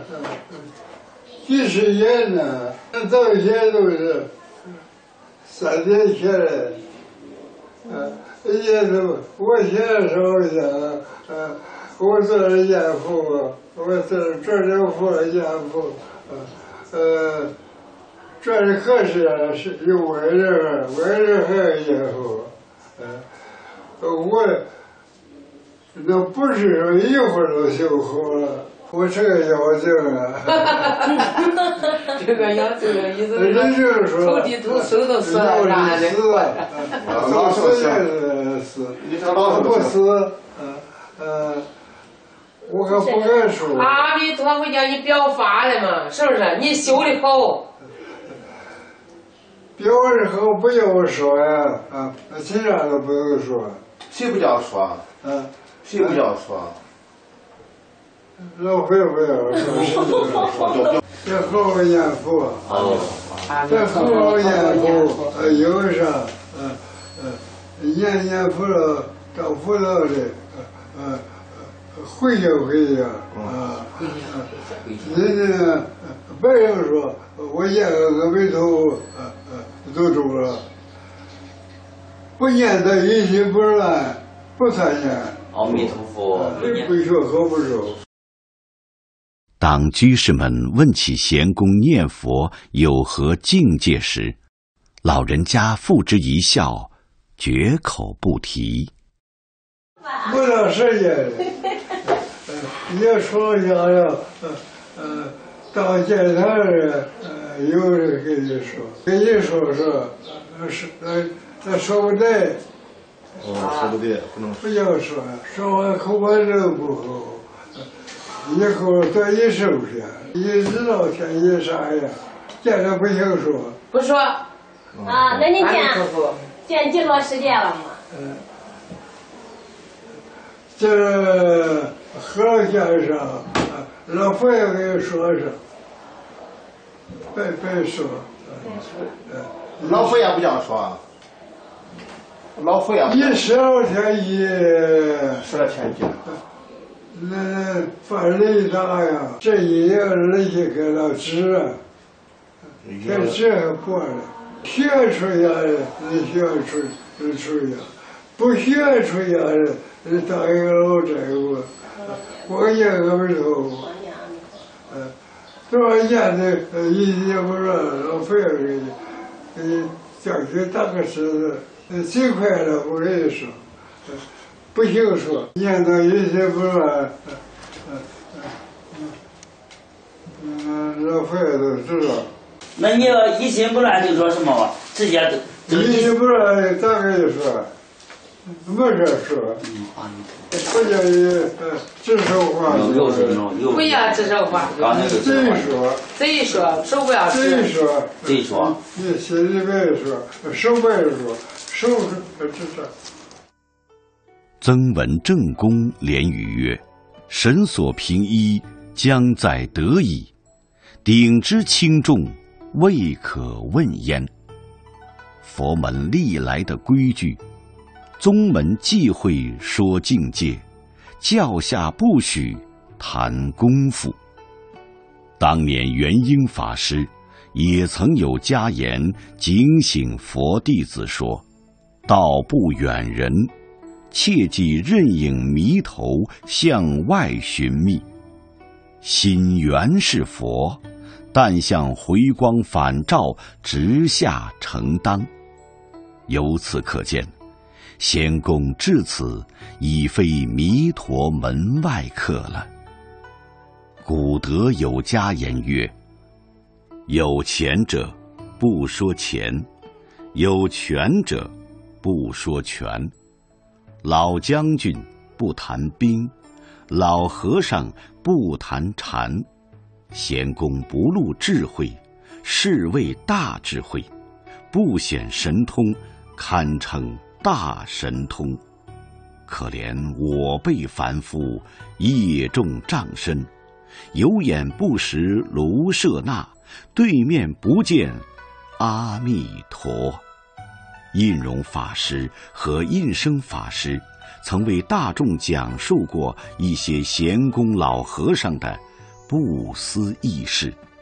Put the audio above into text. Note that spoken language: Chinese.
几十年了，到现在都是3天前来，也都我现在说一下，我做了严父，我做了父严父，这是可是有为人还有严父，我那不是说一会儿就修好了。我这个妖精啊， 这个妖精的意思是说头地头手都死了，啥的。 老死， 你这老不死，我可不敢说。 阿弥陀佛，叫你表法了嘛，是不是？你修的好。 表的好不要说呀，其他都不用说。 谁不叫说？谁不叫说？ 老费不要说，这好严父，这好严父，有啥？严父了，到辅导的，回家人家白人说，我念个阿弥陀佛，都中了，不念的一心不乱，不参念。 阿弥陀佛， 不学好不熟。 当居士们问起贤公念佛有何境界时，老人家付之一笑，绝口不提。 不到时间，也说想要，当检查人，有人跟你说，说不对。 说不对，不能不要说完口感真不好。以后多一收拾，一知道天一啥呀，见着不行说。 不说。 那你见几多时间了吗？ 这何先生，老佛爷给说上，别说。 老佛爷不叫说。老佛爷 12天 12天一。 那犯雷大呀，这一夜人家给他治，这治还过了。学出家人，学出家；不学出家人，当一个老债务。我念阿弥陀佛，多少年的一夜不乱，老费给你叫去打个狮子，最快了，我跟你说。不行说，念到一心不乱，老佛爷都知道。 那你要一心不乱就说什么吧？直接都。 一心不乱咋跟你说？没这说。不叫你指手画脚。 不要指手画脚。贼说，手不要指。 贼说。 你心里别说，手别说，手指着。 曾闻正公连语曰：“神所凭依，将在得矣；鼎之轻重，未可问焉。”佛门历来的规矩，宗门忌讳说境界，教下不许谈功夫。当年元英法师也曾有家言警醒佛弟子说：“道不远人，切忌任影迷头向外寻觅。心原是佛，但向回光返照直下承当。”由此可见，仙公至此已非弥陀门外客了。古德有家言曰：“有钱者不说钱，有权者不说权。老将军不谈兵，老和尚不谈禅。贤公不露智慧，是谓大智慧；不显神通，堪称大神通。可怜我辈凡夫，业重障身，有眼不识卢舍那，对面不见阿弥陀。”印容法师和印生法师曾为大众讲述过一些贤公老和尚的不思议事。